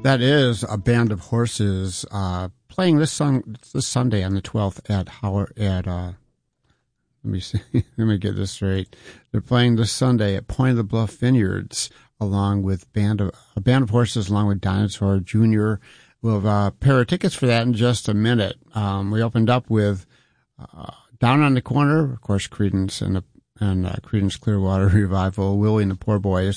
That is a Band of Horses playing this Sunday on the 12th at Howard at let me see, let me get this straight. They're playing this Sunday at Point of the Bluff Vineyards along with a Band of Horses along with Dinosaur Jr. We'll have a pair of tickets for that in just a minute. We opened up with Down on the Corner, of course, Creedence and Creedence Clearwater Revival, Willie and the Poor Boys.